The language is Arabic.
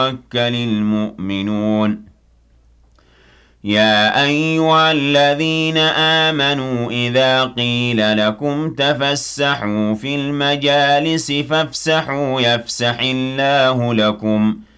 يَتَوَكَّلِ الْمُؤْمِنُونَ يَا أَيُّهَا الَّذِينَ آمَنُوا إِذَا قِيلَ لَكُمْ تَفَسَّحُوا فِي الْمَجَالِسِ فَافْسَحُوا يَفْسَحِ اللَّهُ لَكُمْ